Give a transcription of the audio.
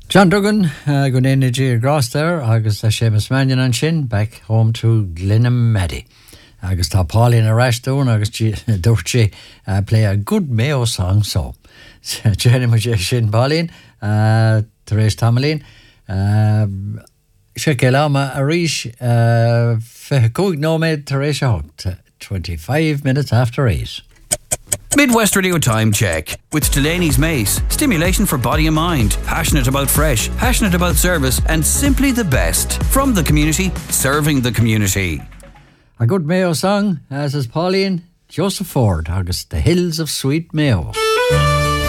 John Duggan, good energy across there. Agus Seamus Mannion and Shin back home to Glenamaddy. Agus tá Pauline a Rashdon, agus Dorchi play a good Mayo song. So, Jenny Mujer Shin Pauline, Therese Tamalin, Shekelama Arish, Fehkug Nomad Teresa Holt, 25 minutes after 8. Midwest Radio Time Check with Delaney's Mace. Stimulation for body and mind. Passionate about fresh, passionate about service, and simply the best. From the community, serving the community. A good Mayo song, as is Pauline, Joseph Ford, August, The Hills of Sweet Mayo.